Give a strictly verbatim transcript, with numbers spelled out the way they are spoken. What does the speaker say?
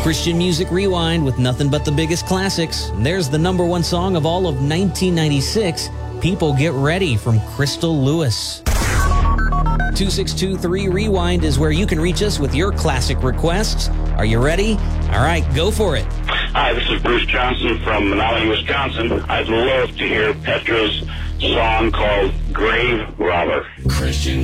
Christian Music Rewind with nothing but the biggest classics. And there's the number one song of all of nineteen ninety-six, People Get Ready from Crystal Lewis. two six two three Rewind is where you can reach us with your classic requests. Are you ready? All right, go for it. Hi, this is Bruce Johnson from Menominee, Wisconsin. I'd love to hear Petra's song called Grave Robber. Christian